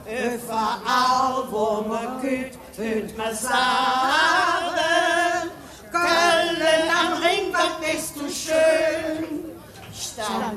Überall, wo man geht, hört man sagen, Köln am Ring, was bist du schön.